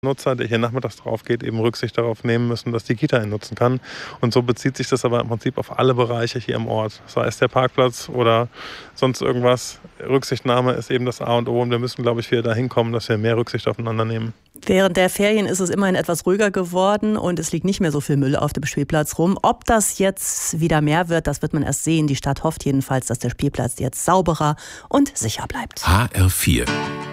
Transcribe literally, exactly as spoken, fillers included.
Nutzer, der hier nachmittags drauf geht, eben Rücksicht darauf nehmen müssen, dass die Kita ihn nutzen kann. Und so bezieht sich das aber im Prinzip auf alle Bereiche hier im Ort. Sei es der Parkplatz oder sonst irgendwas. Rücksichtnahme ist eben das A und O und wir müssen, glaube ich, wieder dahin kommen, dass wir mehr Rücksicht aufeinander nehmen. Während der Ferien ist es immerhin etwas ruhiger geworden und es liegt nicht mehr so viel Müll auf dem Spielplatz rum. Ob das jetzt wieder mehr wird, das wird man erst sehen. Die Stadt hofft jedenfalls, dass der Spielplatz jetzt sauberer und sicher bleibt. H R vier